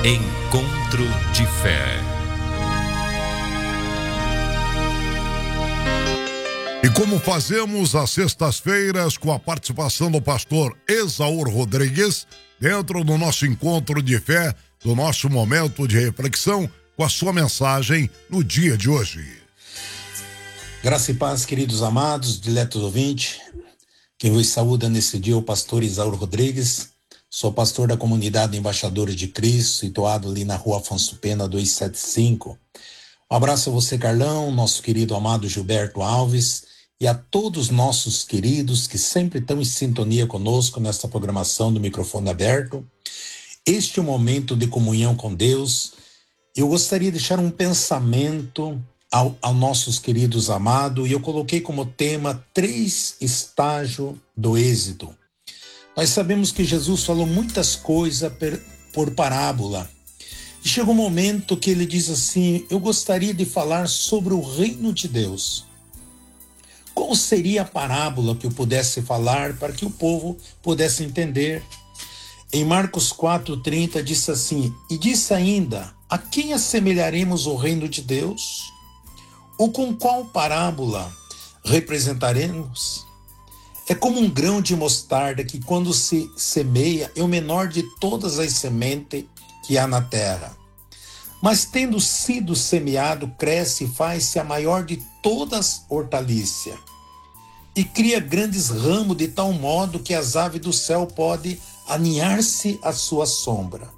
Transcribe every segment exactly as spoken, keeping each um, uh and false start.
Encontro de Fé. E como fazemos às sextas-feiras com a participação do pastor Esaú Rodrigues, dentro do nosso encontro de fé, do nosso momento de reflexão, com a sua mensagem no dia de hoje. Graça e paz, queridos amados, diletos ouvintes. Quem vos saúda nesse dia é o pastor Esaú Rodrigues. Sou pastor da comunidade Embaixadores de Cristo, situado ali na rua Afonso Pena duzentos e setenta e cinco. Um abraço a você, Carlão, nosso querido amado Gilberto Alves, e a todos nossos queridos que sempre estão em sintonia conosco nesta programação do microfone aberto. Este é o momento de comunhão com Deus. Eu gostaria de deixar um pensamento ao, ao nossos queridos amados, e eu coloquei como tema três estágios do êxito. Nós sabemos que Jesus falou muitas coisas per, por parábola. E chegou um momento que ele diz assim: eu gostaria de falar sobre o reino de Deus. Qual seria a parábola que eu pudesse falar para que o povo pudesse entender? Em Marcos quatro, trinta, disse assim: e disse ainda, a quem assemelharemos o reino de Deus? Ou com qual parábola representaremos? É como um grão de mostarda que, quando se semeia, é o menor de todas as sementes que há na terra. Mas, tendo sido semeado, cresce e faz-se a maior de todas as hortaliças, e cria grandes ramos de tal modo que as aves do céu podem aninhar-se à sua sombra.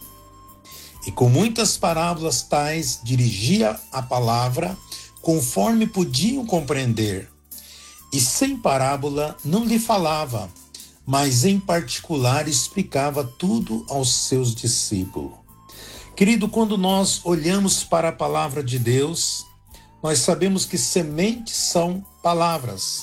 E com muitas parábolas tais dirigia a palavra, conforme podiam compreender. E sem parábola não lhe falava, mas em particular explicava tudo aos seus discípulos. Querido, quando nós olhamos para a palavra de Deus, nós sabemos que sementes são palavras.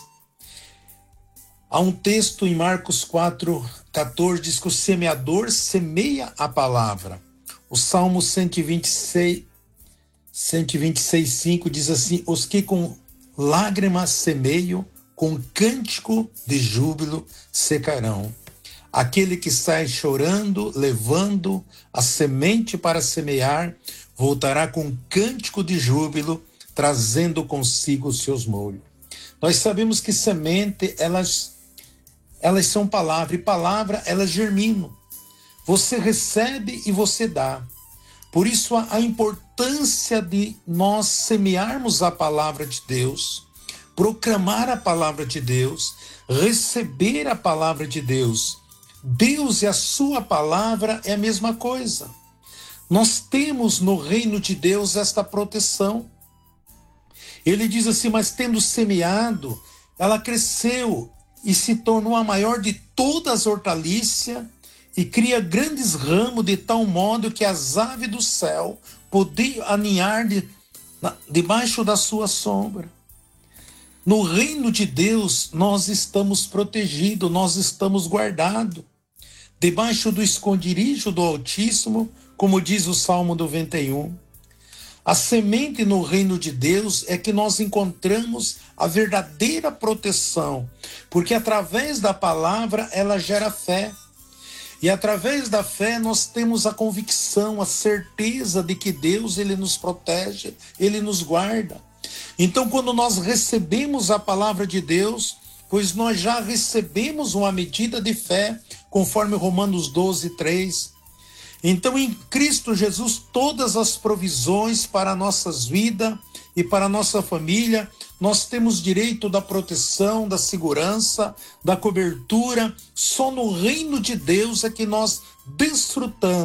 Há um texto em Marcos quatro, quatorze, diz que o semeador semeia a palavra. O Salmo cento e vinte e seis, cento e vinte e seis, cinco diz assim: os que com lágrimas semeiam, com cântico de júbilo secarão. Aquele que sai chorando, levando a semente para semear, voltará com cântico de júbilo, trazendo consigo os seus molhos. Nós sabemos que semente, elas, elas são palavra, e palavra, elas germinam. Você recebe e você dá. Por isso, a, a importância de nós semearmos a palavra de Deus, proclamar a palavra de Deus, receber a palavra de Deus. Deus e a sua palavra é a mesma coisa. Nós temos no reino de Deus esta proteção. Ele diz assim: mas tendo semeado, ela cresceu e se tornou a maior de todas as hortaliças e cria grandes ramos de tal modo que as aves do céu podiam aninhar de, na, debaixo da sua sombra. No reino de Deus, nós estamos protegidos, nós estamos guardados, debaixo do esconderijo do Altíssimo, como diz o Salmo noventa e um. A semente no reino de Deus é que nós encontramos a verdadeira proteção, porque através da palavra ela gera fé. E através da fé nós temos a convicção, a certeza de que Deus, ele nos protege, ele nos guarda. Então, quando nós recebemos a palavra de Deus, pois nós já recebemos uma medida de fé, conforme Romanos doze, três. Então, em Cristo Jesus, todas as provisões para nossas vidas e para a nossa família, nós temos direito da proteção, da segurança, da cobertura. Só no reino de Deus é que nós desfrutamos